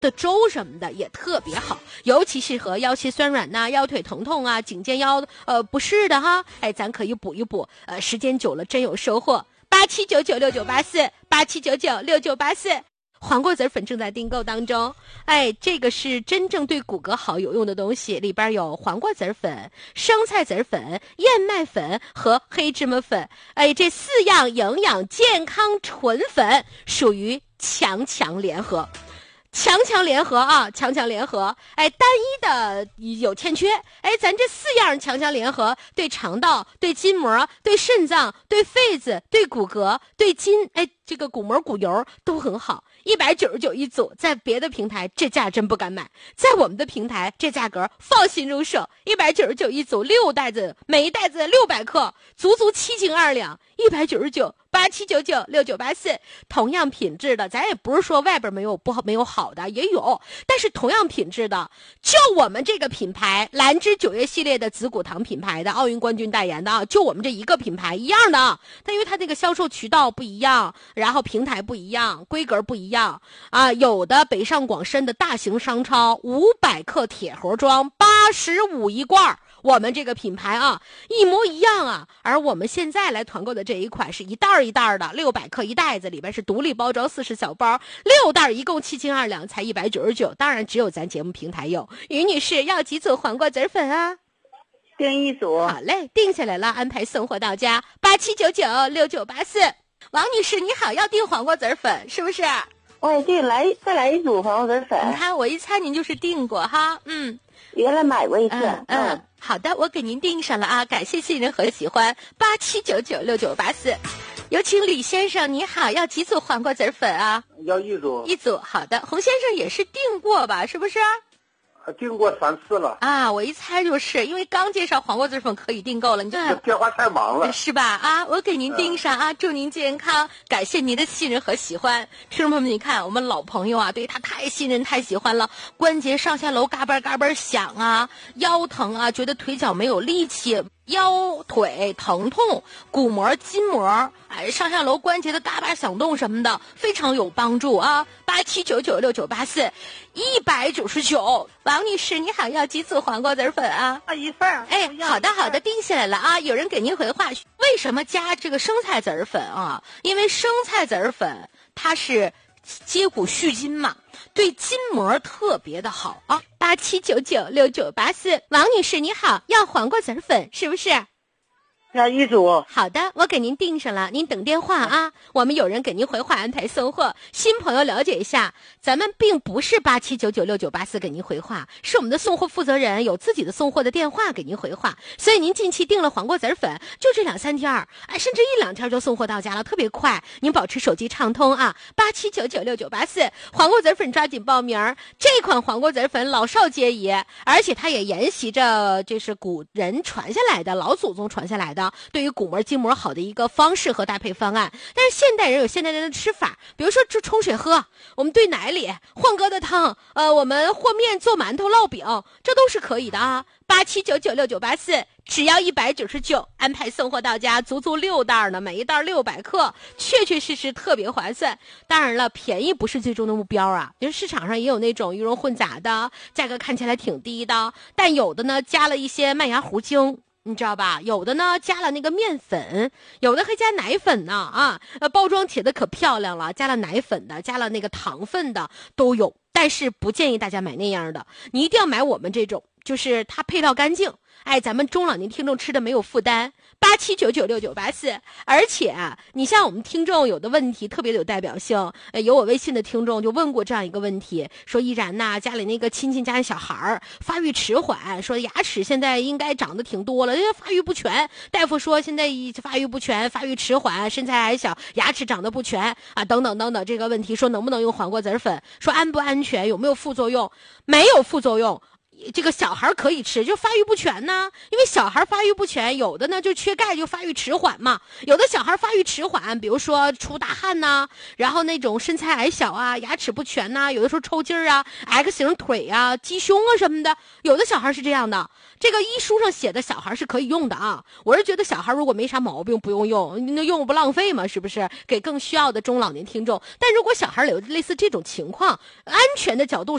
的粥什么的也特别好，尤其适合腰膝酸软呐、腰腿疼痛啊、颈肩腰不适的哈，哎，咱可以补一补，时间久了真有收获。87996984，87996984。黄瓜籽粉正在订购当中，哎，这个是真正对骨骼好有用的东西，里边有黄瓜籽粉、生菜籽粉、燕麦粉和黑芝麻粉，哎，这4样营养健康纯粉属于强联合。强联合啊，强联合，哎，单一的有欠缺，哎，咱这4样强联合，对肠道、对筋膜、对肾脏、对肺子、对骨骼、对筋，哎，这个骨膜骨油都很好，199一组，在别的平台这价真不敢买，在我们的平台这价格放心入手，199一组，6袋子，每一袋子600克，足7斤2两，199，87996984，同样品质的，咱也不是说外边没有好的，也有，但是同样品质的，就我们这个品牌兰芝9月系列的紫骨堂品牌的奥运冠军代言的啊，就我们这一个品牌一样的，但因为它那个销售渠道不一样，然后平台不一样，规格不一样啊，有的北上广深的大型商超500克铁盒装85一罐，我们这个品牌啊一模一样啊，而我们现在来团购的这一款是一袋一袋的600克一袋子，里边是独立包装40小包，6袋一共7斤2两，才199，当然只有咱节目平台有。于女士要几组黄瓜籽粉啊？ 订一组。 好嘞，定下来了，安排送货到家，87996984。王女士你好，要订黄瓜籽粉是不是？ 哎，对，再来一组黄瓜籽粉。 你看我一猜您就是订过哈， 原来买过一次。 好的，我给您订上了啊，感谢信任和喜欢，87996984。有请吕先生，你好，要几组黄瓜籽粉啊？ 要一组。 一组，好的。洪先生也是订过吧，是不是？ 订过3次了啊！我一猜就是因为刚介绍黄瓜籽粉可以订购了，你这电话太忙了， 是吧？啊，我给您订上啊，祝您健康，感谢您的信任和喜欢。听众朋友们，你看我们老朋友啊，对他太信任太喜欢了，关节上下楼嘎嘣嘎嘣响啊，腰疼啊，觉得腿脚没有力气。腰腿疼痛、骨膜、筋膜，哎，上下楼关节的嘎巴响动什么的，非常有帮助啊！87996984，199。王女士，你好，要几组黄瓜籽粉啊？ 一份。 哎，好的，定下来了啊！有人给您回话，为什么加这个生菜籽粉啊？因为生菜籽粉它是接骨续筋嘛，对筋膜特别的好啊！87996984，王女士你好，要黄瓜籽粉是不是？ 要一组。 好的，我给您订上了，您等电话啊。我们有人给您回话安排送货。新朋友了解一下，咱们并不是87996984给您回话，是我们的送货负责人有自己的送货的电话给您回话。所以您近期订了黄瓜籽粉，就这2-3天哎，甚至1-2天就送货到家了，特别快。您保持手机畅通啊，87996984，黄瓜籽粉抓紧报名。这款黄瓜籽粉老少皆宜，而且它也沿袭着这是古人传下来的，老祖宗传下来的。对于骨膜筋膜好的一个方式和搭配方案，但是现代人有现代人的吃法，比如说冲水喝，我们兑奶里换疙瘩汤，我们和面做馒头烙饼，这都是可以的啊。87996984，只要199，安排送货到家，足6袋呢，每一袋600克，确实特别划算。当然了，便宜不是最终的目标啊，因为市场上也有那种鱼蓉混杂的，价格看起来挺低的，但有的呢加了一些麦芽糊精。你知道吧？有的呢加了那个面粉，有的还加奶粉呢啊！包装写的可漂亮了，加了奶粉的，加了那个糖分的都有。但是不建议大家买那样的，你一定要买我们这种，就是它配料干净。哎，咱们中老年听众吃的没有负担，87996984。而且啊，你像我们听众有的问题特别有代表性，有我微信的听众就问过这样一个问题，说依然呐，家里那个亲戚家里小孩发育迟缓，说牙齿现在应该长得挺多了，因为发育不全，大夫说现在发育不全，发育迟缓，身材还小，牙齿长得不全啊，等等这个问题，说能不能用黄瓜籽粉，说安不安全，有没有副作用？没有副作用。 这个小孩可以吃，就发育不全呢。因为小孩发育不全，有的呢就缺钙，就发育迟缓嘛。有的小孩发育迟缓，比如说出大汗呐，然后那种身材矮小啊，牙齿不全呐，有的时候抽筋儿啊 ，X 型腿啊，鸡胸啊什么的，有的小孩是这样的。这个医书上写的小孩是可以用的啊。我是觉得小孩如果没啥毛病不用用，那用不浪费嘛，是不是？给更需要的中老年听众。但如果小孩有类似这种情况，安全的角度